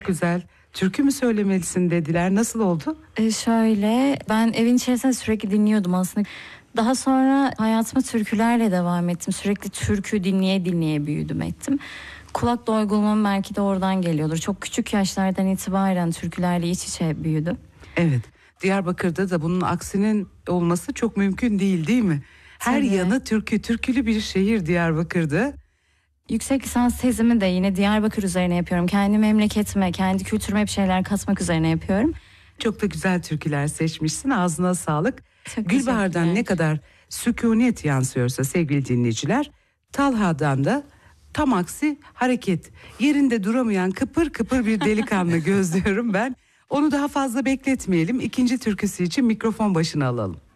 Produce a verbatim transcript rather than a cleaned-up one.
Güzel. Türkü mü söylemelisin dediler. Nasıl oldu? Ee, şöyle ben evin içerisinde sürekli dinliyordum aslında. Daha sonra hayatıma türkülerle devam ettim. Sürekli türkü dinleye dinleye büyüdüm ettim. Kulak doygunluğum belki de oradan geliyordur. Çok küçük yaşlardan itibaren türkülerle iç içe büyüdüm. Evet. Diyarbakır'da da bunun aksinin olması çok mümkün değil, değil mi? Her Tabii. yanı türkü, türkülü bir şehir Diyarbakır'da. Yüksek lisans tezimi de yine Diyarbakır üzerine yapıyorum. Kendi memleketime, kendi kültürüme bir şeyler katmak üzerine yapıyorum. Çok da güzel türküler seçmişsin. Ağzına sağlık. Çok Gülbahar'dan teşekkürler. ne kadar sükunet yansıyorsa sevgili dinleyiciler, Talha'dan da tam aksi hareket. Yerinde duramayan kıpır kıpır bir delikanlı gözlüyorum ben. Onu daha fazla bekletmeyelim. İkinci türküsü için mikrofon başına alalım.